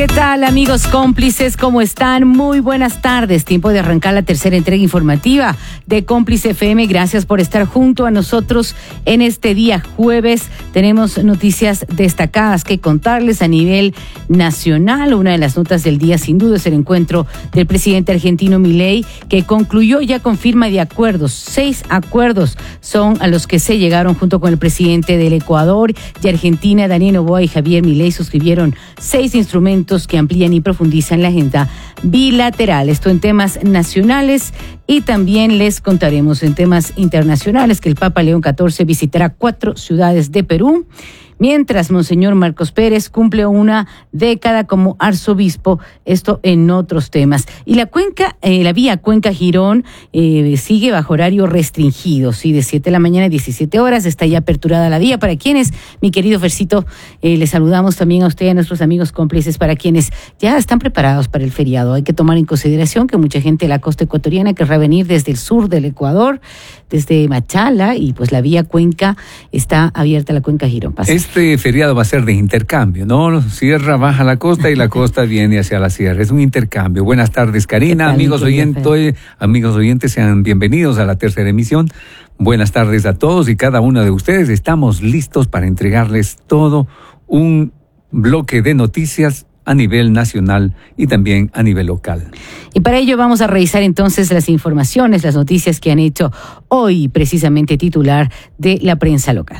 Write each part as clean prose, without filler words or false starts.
¿Qué tal, amigos cómplices? ¿Cómo están? Muy buenas tardes. Tiempo de arrancar la tercera entrega informativa de Cómplice FM. Gracias por estar junto a nosotros en este día jueves. Tenemos noticias destacadas que contarles a nivel nacional. Una de las notas del día, sin duda, es el encuentro del presidente argentino Milei, que concluyó ya con firma de acuerdos. 6 acuerdos son a los que se llegaron junto con el presidente del Ecuador y Argentina, Daniel Noboa y Javier Milei. Suscribieron 6 instrumentos que amplían y profundizan la agenda bilateral. Esto en temas nacionales, y también les contaremos en temas internacionales que el Papa León XIV visitará 4 ciudades de Perú, mientras Monseñor Marcos Pérez cumple una década como arzobispo, esto en otros temas. Y la vía Cuenca-Girón sigue bajo horario restringido, sí, de 7 de la mañana a 17 horas, está ya aperturada la vía. Para quienes, mi querido Fercito, les saludamos también a usted y a nuestros amigos cómplices, para quienes ya están preparados para el feriado. Hay que tomar en consideración que mucha gente de la costa ecuatoriana querrá venir desde el sur del Ecuador, desde Machala, y pues la vía Cuenca está abierta, la Cuenca-Girón. Este feriado va a ser de intercambio, ¿no? Sierra baja a la costa y la costa viene hacia la sierra. Es un intercambio. Buenas tardes, Karina. Amigos oyentes, sean bienvenidos a la tercera emisión. Buenas tardes a todos y cada uno de ustedes. Estamos listos para entregarles todo un bloque de noticias a nivel nacional y también a nivel local. Y para ello vamos a revisar entonces las informaciones, las noticias que han hecho hoy precisamente titular de la prensa local.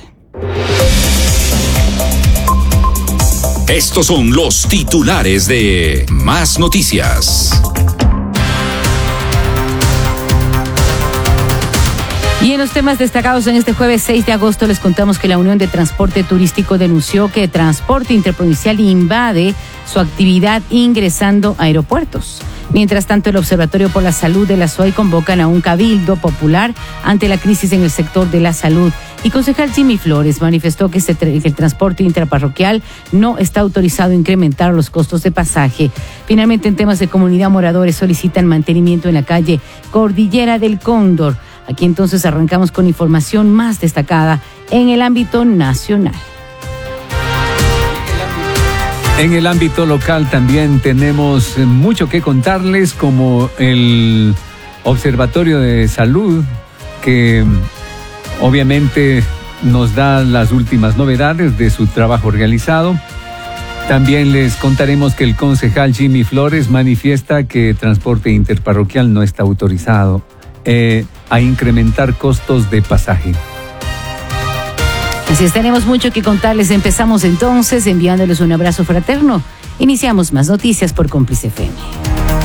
Estos son los titulares de Más Noticias. Y en los temas destacados en este jueves 6 de agosto les contamos que la Unión de Transporte Turístico denunció que Transporte Interprovincial invade su actividad ingresando a aeropuertos. Mientras tanto, el Observatorio por la Salud de la SOAY convocan a un cabildo popular ante la crisis en el sector de la salud. Y concejal Jimmy Flores manifestó que el transporte intraparroquial no está autorizado a incrementar los costos de pasaje. Finalmente, en temas de comunidad, moradores solicitan mantenimiento en la calle Cordillera del Cóndor. Aquí entonces arrancamos con información más destacada en el ámbito nacional. En el ámbito local también tenemos mucho que contarles, como el Observatorio de Salud, que obviamente nos da las últimas novedades de su trabajo realizado. También les contaremos que el concejal Jimmy Flores manifiesta que transporte interparroquial no está autorizado a incrementar costos de pasaje. Así es, tenemos mucho que contarles. Empezamos entonces enviándoles un abrazo fraterno. Iniciamos Más Noticias por Cómplice FM.